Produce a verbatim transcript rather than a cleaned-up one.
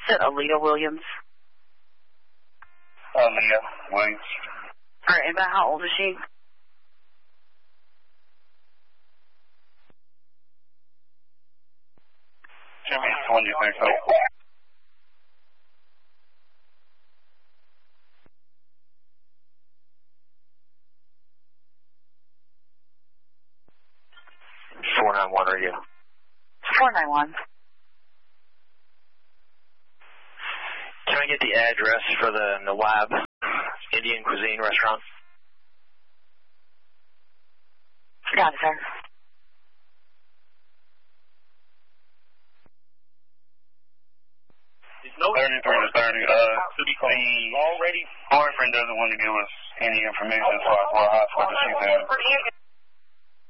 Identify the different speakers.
Speaker 1: You said Aaliyah Williams.
Speaker 2: Aaliyah Williams.
Speaker 1: All right, and about how old is she?
Speaker 2: Jimmy, twenty-six.
Speaker 3: four nine one radio.
Speaker 1: four nine one.
Speaker 3: Can I get the address for the Nawab Indian Cuisine restaurant?
Speaker 1: Got it, sir.
Speaker 2: thirty-three to thirty. Uh, the boyfriend doesn't want to give us any information as far as what hospital she's in.